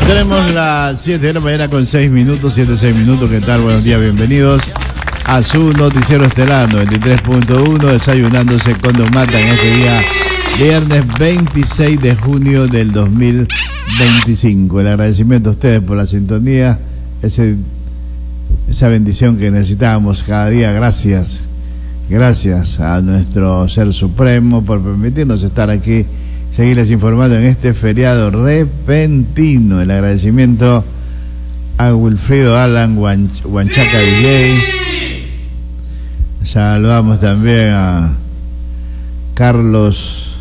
Tenemos las 7 de la mañana con 6 minutos, 7-6 minutos. ¿Qué tal? Buenos días, bienvenidos a su noticiero estelar 93.1, desayunándose con Don Mata en este día, viernes 26 de junio del 2025. El agradecimiento a ustedes por la sintonía, esa bendición que necesitábamos cada día. Gracias a nuestro Ser Supremo por permitirnos estar aquí, seguirles informando en este feriado repentino. El agradecimiento a Wilfrido Alan Huanchaca DJ. Saludamos también a Carlos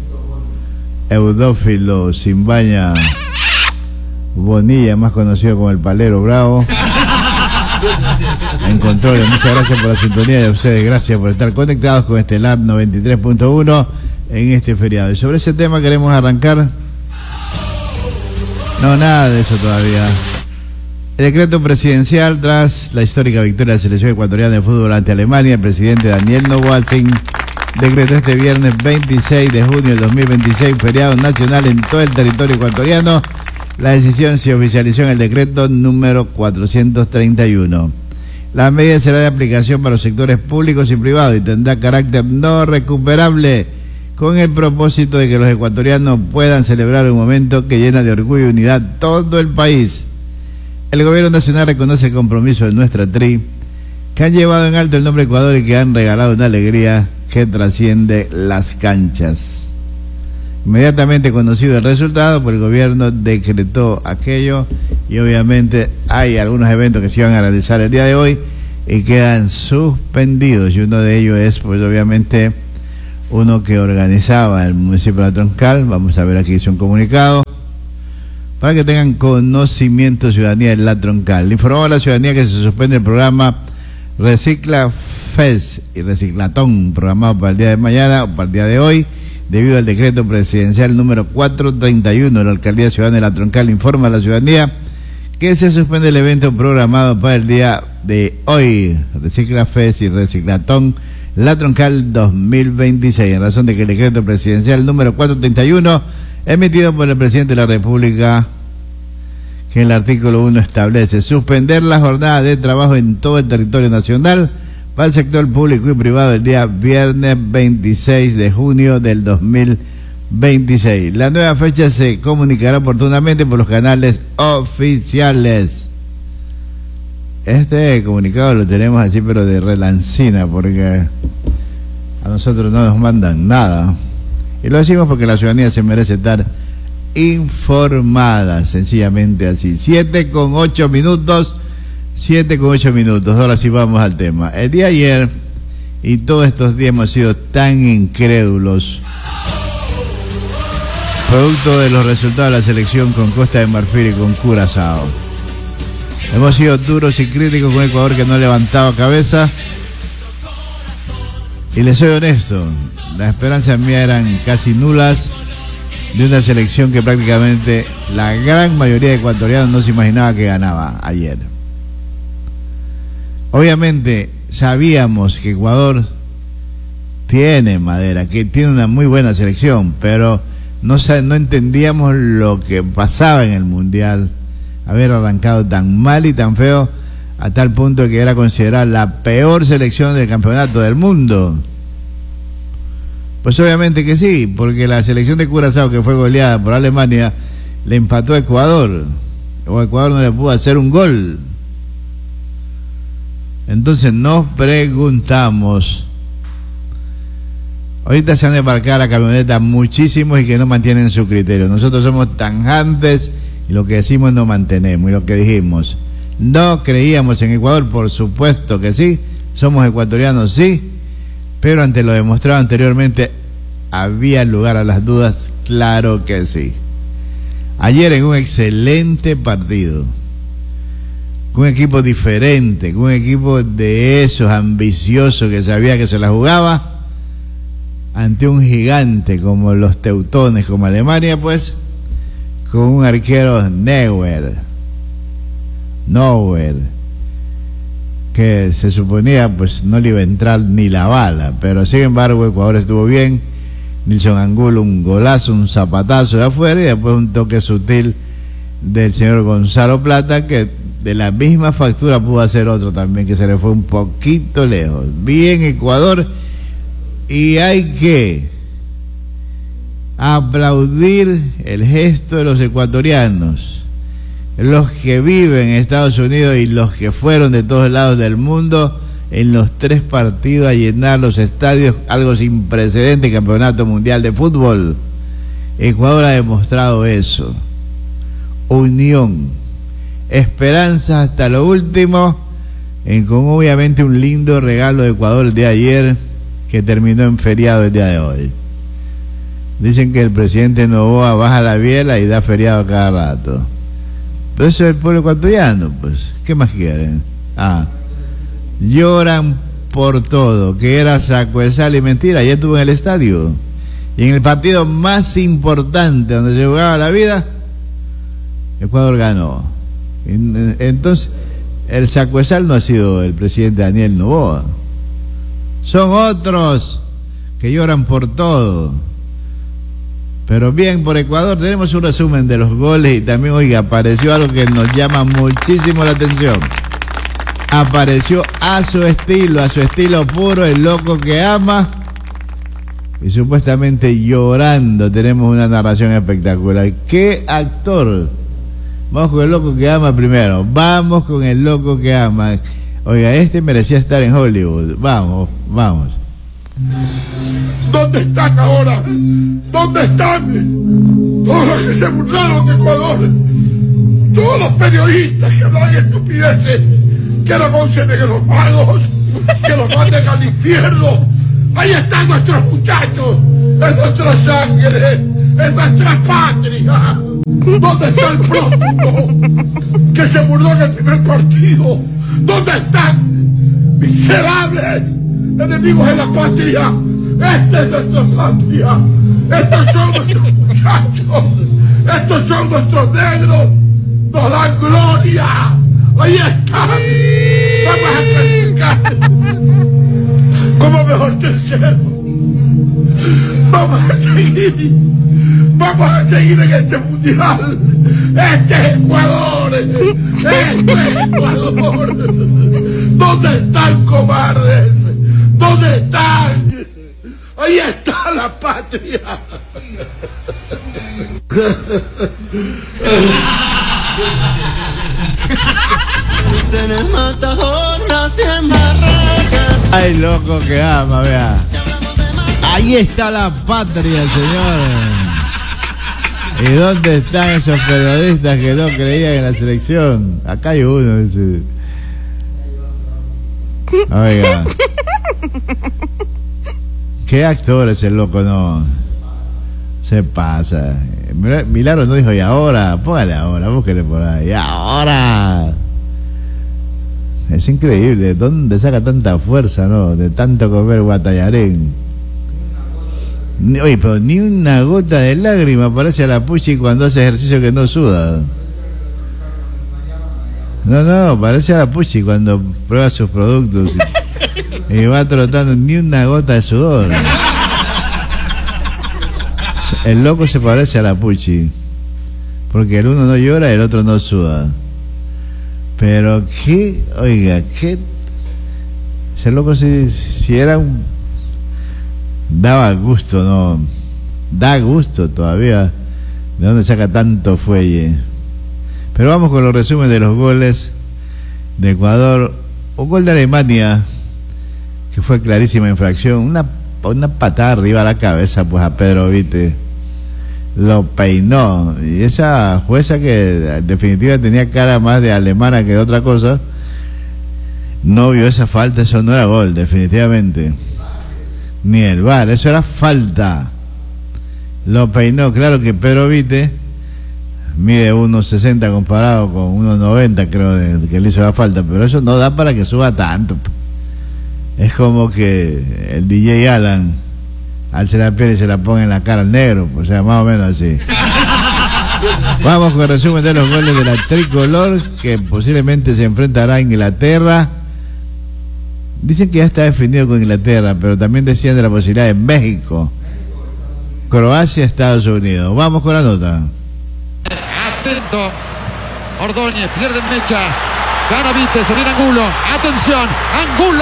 Eudófilo Simbaña Bonilla, más conocido como el Palero Bravo, en controles. Muchas gracias por la sintonía de ustedes, gracias por estar conectados con Estelar 93.1 en este feriado. Y sobre ese tema queremos arrancar. No, nada de eso todavía. El decreto presidencial tras la histórica victoria de la selección ecuatoriana de fútbol ante Alemania. El presidente Daniel Noboa-Sin decretó este viernes 26 de junio del 2026 feriado nacional en todo el territorio ecuatoriano. La decisión se oficializó en el decreto número 431. La medida será de aplicación para los sectores públicos y privados y tendrá carácter no recuperable, con el propósito de que los ecuatorianos puedan celebrar un momento que llena de orgullo y unidad todo el país. El gobierno nacional reconoce el compromiso de nuestra tri, que han llevado en alto el nombre Ecuador y que han regalado una alegría que trasciende las canchas. Inmediatamente conocido el resultado, pues el gobierno decretó aquello, y obviamente hay algunos eventos que se iban a realizar el día de hoy y quedan suspendidos, y uno de ellos es, pues obviamente, uno que organizaba el municipio de La Troncal. Vamos a ver, aquí hizo un comunicado para que tengan conocimiento ciudadanía de La Troncal. Le informó a la ciudadanía que se suspende el programa Recicla Fest y Reciclatón programado para el día de mañana o para el día de hoy, debido al decreto presidencial número 431 de la Alcaldía Ciudadana de La Troncal. Informa a la ciudadanía que se suspende el evento programado para el día de hoy, Recicla Fest y Reciclatón La Troncal 2026, en razón de que el decreto presidencial número 431 emitido por el presidente de la República, que en el artículo 1 establece suspender la jornada de trabajo en todo el territorio nacional para el sector público y privado el día viernes 26 de junio del 2026. La nueva fecha se comunicará oportunamente por los canales oficiales. Este comunicado lo tenemos así, pero de relancina, porque a nosotros no nos mandan nada. Y lo decimos porque la ciudadanía se merece estar informada, sencillamente así. 7:08 minutos. Ahora sí vamos al tema. El día de ayer y todos estos días hemos sido tan incrédulos, producto de los resultados de la selección con Costa de Marfil y con Curazao. Hemos sido duros y críticos con Ecuador, que no levantaba cabeza. Y les soy honesto, las esperanzas mías eran casi nulas de una selección que prácticamente la gran mayoría de ecuatorianos no se imaginaba que ganaba ayer. Obviamente sabíamos que Ecuador tiene madera, que tiene una muy buena selección, pero no entendíamos lo que pasaba en el Mundial, haber arrancado tan mal y tan feo, a tal punto que era considerada la peor selección del campeonato del mundo. Pues obviamente que sí, porque la selección de Curazao, que fue goleada por Alemania, le empató a Ecuador, o Ecuador no le pudo hacer un gol. Entonces nos preguntamos, ahorita se han embarcado a la camioneta muchísimos y que no mantienen su criterio. Nosotros somos tajantes y lo que decimos no mantenemos, y lo que dijimos, no creíamos en Ecuador, por supuesto que sí, somos ecuatorianos, sí, pero ante lo demostrado anteriormente, ¿había lugar a las dudas? Claro que sí. Ayer en un excelente partido, con un equipo diferente, con un equipo de esos ambiciosos que sabía que se la jugaba, ante un gigante como los teutones, como Alemania, pues, con un arquero Neuer, que se suponía pues no le iba a entrar ni la bala, pero sin embargo Ecuador estuvo bien. Nilson Angulo, un golazo, un zapatazo de afuera, y después un toque sutil del señor Gonzalo Plata, que de la misma factura pudo hacer otro también, que se le fue un poquito lejos. Bien Ecuador, y hay que aplaudir el gesto de los ecuatorianos, los que viven en Estados Unidos y los que fueron de todos lados del mundo en los 3 partidos a llenar los estadios, algo sin precedente, Campeonato Mundial de Fútbol. Ecuador ha demostrado eso: unión, esperanza hasta lo último, con obviamente un lindo regalo de Ecuador el día de ayer, que terminó en feriado el día de hoy. Dicen que el presidente Noboa baja la biela y da feriado cada rato. Pero eso es el pueblo ecuatoriano, pues. ¿Qué más quieren? Lloran por todo, que era saco de sal y mentira. Ayer estuvo en el estadio, y en el partido más importante donde se jugaba la vida, Ecuador ganó. Entonces, el saco de sal no ha sido el presidente Daniel Noboa, son otros que lloran por todo. Pero bien por Ecuador. Tenemos un resumen de los goles y también, oiga, apareció algo que nos llama muchísimo la atención. Apareció a su estilo puro, el loco que ama, y supuestamente llorando. Tenemos una narración espectacular. ¡Qué actor! Vamos con el loco que ama primero. Vamos con el loco que ama. Oiga, este merecía estar en Hollywood. Vamos. ¿Dónde están ahora? ¿Dónde están? Todos los que se burlaron de Ecuador, todos los periodistas que hablan estupideces, que nos conceden los magos, que los manden al infierno. Ahí están nuestros muchachos, es nuestra sangre, es nuestra patria. ¿Dónde está el prófugo que se burló en el primer partido? ¿Dónde están? Miserables, enemigos de la patria. Esta es nuestra patria. Estos son nuestros muchachos. Estos son nuestros negros. Nos dan gloria. Ahí están. Vamos a clasificar como mejor tercero. Vamos a seguir en este mundial. Este es Ecuador. Este es Ecuador. ¿Dónde están, cobardes? ¿Dónde están? Ahí está la patria. Ay, loco que ama, vea. Ahí está la patria, señores. ¿Y dónde están esos periodistas que no creían en la selección? Acá hay uno, ese. Oiga. ¿Qué actor es el loco? No se pasa. Milagro no dijo y ahora, póngale ahora, búsquele por ahí. Ahora. Es increíble, ¿dónde saca tanta fuerza, no? De tanto comer guatallarín. Oye, pero ni una gota de lágrima parece a la Puchi cuando hace ejercicio que no suda. No, parece a la Puchi cuando prueba sus productos y va trotando, ni una gota de sudor. El loco se parece a la Puchi, porque el uno no llora y el otro no suda. Pero qué, oiga, qué, ese loco si era un, daba gusto, no, da gusto todavía. ¿De dónde saca tanto fuelle? Pero vamos con los resúmenes de los goles de Ecuador. Un gol de Alemania que fue clarísima infracción, una patada arriba a la cabeza pues a Pedro Vite, lo peinó, y esa jueza que en definitiva tenía cara más de alemana que de otra cosa, no vio esa falta. Eso no era gol, definitivamente, ni el VAR, eso era falta. Lo peinó. Claro que Pedro Vite mide 1.60 comparado con 1.90 creo que le hizo la falta, pero eso no da para que suba tanto. Es como que el DJ Alan alce la piel y se la ponga en la cara al negro, o sea, más o menos así. Vamos con el resumen de los goles de la tricolor, que posiblemente se enfrentará a Inglaterra. Dicen que ya está definido con Inglaterra, pero también decían de la posibilidad de México, Croacia, Estados Unidos. Vamos con la nota. Atento. Ordóñez, pierde Mecha. Gana Vite, se viene Angulo. Atención, Angulo.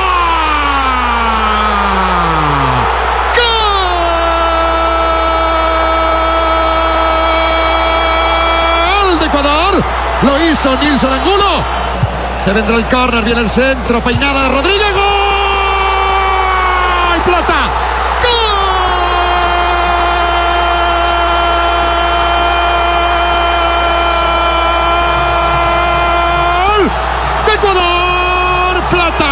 ¡Gol de Ecuador! Lo hizo Nilson Angulo. Se vendrá el córner, viene el centro, peinada de Rodríguez. ¡Gol! Plata. Ecuador,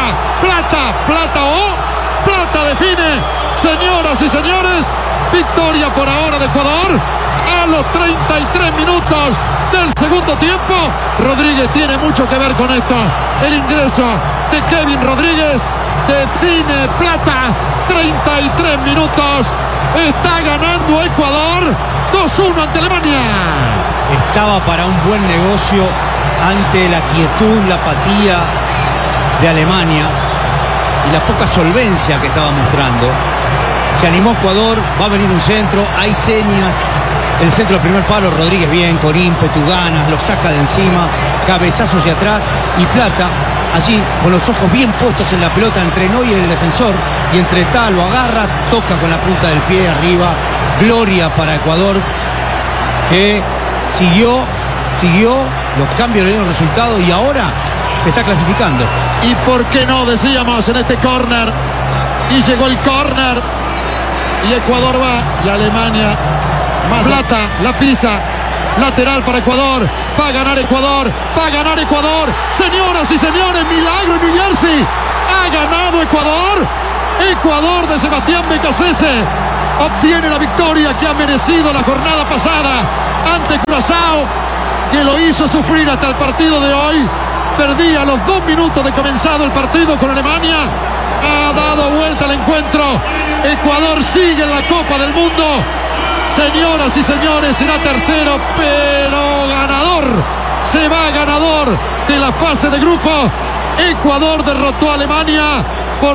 Plata define, señoras y señores, victoria por ahora de Ecuador a los 33 minutos del segundo tiempo. Rodríguez tiene mucho que ver con esto, el ingreso de Kevin Rodríguez define Plata, 33 minutos, está ganando Ecuador 2-1 ante Alemania. Estaba para un buen negocio ante la quietud, la apatía de Alemania y la poca solvencia que estaba mostrando. Se animó Ecuador, va a venir un centro, hay señas, el centro del primer palo, Rodríguez bien, con ímpetu, ganas, lo saca de encima, cabezazo hacia atrás y Plata, allí con los ojos bien puestos en la pelota entre Neuer y el defensor, y entre tal lo agarra, toca con la punta del pie arriba. Gloria para Ecuador, que siguió los cambios, le dieron resultados y ahora se está clasificando. Y por qué no, decíamos, en este córner, y llegó el córner y Ecuador va, y Alemania más. Plata la pisa, lateral para Ecuador, va a ganar Ecuador, señoras y señores, milagro en New Jersey, ha ganado Ecuador de Sebastián Becasese obtiene la victoria que ha merecido la jornada pasada ante Curazao, que lo hizo sufrir hasta el partido de hoy. Perdía a los 2 minutos de comenzado el partido con Alemania. Ha dado vuelta al encuentro. Ecuador sigue en la Copa del Mundo. Señoras y señores, será tercero, pero ganador. Se va ganador de la fase de grupo. Ecuador derrotó a Alemania por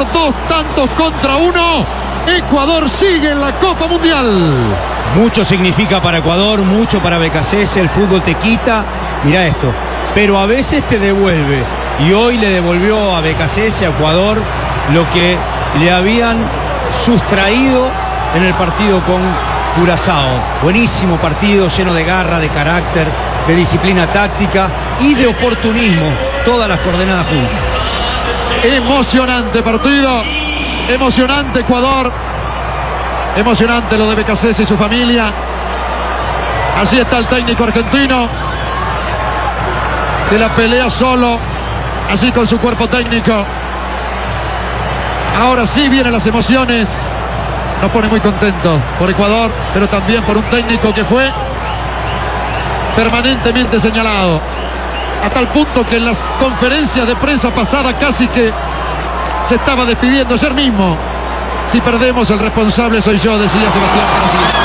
2-1. Ecuador sigue en la Copa Mundial. Mucho significa para Ecuador, mucho para Becasese. El fútbol te quita, mira esto, pero a veces te devuelve. Y hoy le devolvió a Becasese, a Ecuador, lo que le habían sustraído en el partido con Curazao. Buenísimo partido, lleno de garra, de carácter, de disciplina táctica y de oportunismo. Todas las coordenadas juntas. Emocionante partido. Emocionante Ecuador. Emocionante lo de Becasese y su familia. Así está el técnico argentino, que la pelea solo, así con su cuerpo técnico. Ahora sí vienen las emociones. Nos pone muy contento por Ecuador, pero también por un técnico que fue permanentemente señalado, a tal punto que en las conferencias de prensa pasada casi que se estaba despidiendo ayer mismo. Si perdemos, el responsable soy yo, decía Sebastián Becasese.